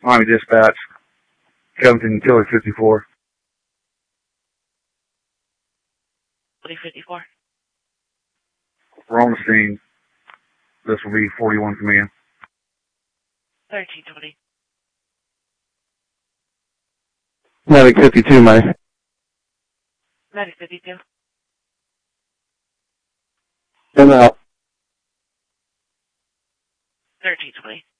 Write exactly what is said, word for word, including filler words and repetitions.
Army Dispatch, Covington Utility fifty-four. Utility fifty-four. We're on the scene. This will be forty-one Command. thirteen twenty. Medic fifty-two, Mike. Medic fifty-two. In out. thirteen twenty.